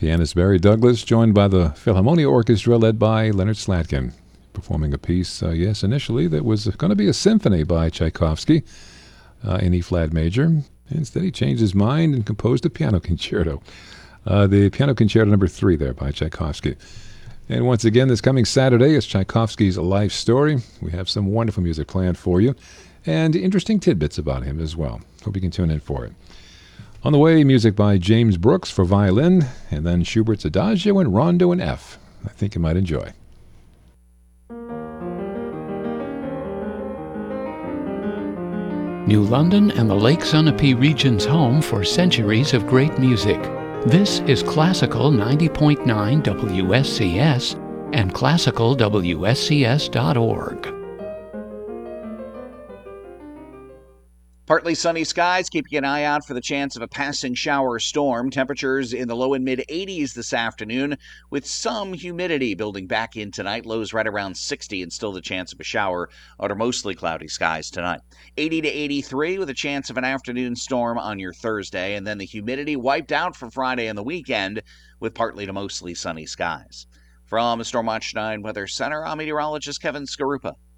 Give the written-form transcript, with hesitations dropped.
Pianist Barry Douglas, joined by the Philharmonia Orchestra led by Leonard Slatkin, performing a piece, initially that was going to be a symphony by Tchaikovsky in E-flat major. Instead, he changed his mind and composed a piano concerto. The Piano Concerto No. 3 there by Tchaikovsky. And once again, this coming Saturday is Tchaikovsky's life story. We have some wonderful music planned for you and interesting tidbits about him as well. Hope you can tune in for it. On the way, music by James Brooks for violin, and then Schubert's Adagio and Rondo in F. I think you might enjoy. New London and the Lake Sunapee region's home for centuries of great music. This is Classical 90.9 WSCS and classicalwscs.org. Partly sunny skies, keeping an eye out for the chance of a passing shower or storm. Temperatures in the low and mid 80s this afternoon, with some humidity building back in tonight. Lows right around 60 and still the chance of a shower under mostly cloudy skies tonight. 80 to 83 with a chance of an afternoon storm on your Thursday, and then the humidity wiped out for Friday and the weekend with partly to mostly sunny skies. From the Storm Watch 9 Weather Center, I'm meteorologist Kevin Skarupa.